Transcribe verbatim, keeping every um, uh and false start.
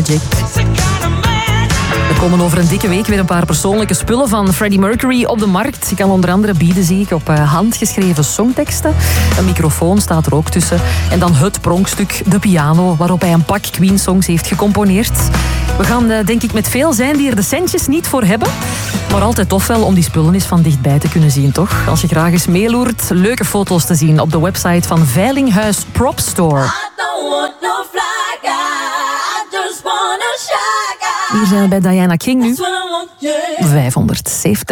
Magic. Er komen over een dikke week weer een paar persoonlijke spullen van Freddie Mercury op de markt. Je kan onder andere bieden, zie ik, op handgeschreven songteksten. Een microfoon staat er ook tussen. En dan het pronkstuk, de piano, waarop hij een pak Queen-songs heeft gecomponeerd. We gaan, denk ik, met veel zijn die er de centjes niet voor hebben. Maar altijd tof wel om die spullen eens van dichtbij te kunnen zien, toch? Als je graag eens meeloert, leuke foto's te zien op de website van Veilinghuis Prop Store. Hier zijn we bij Diana King nu. vijfhonderdzeventig.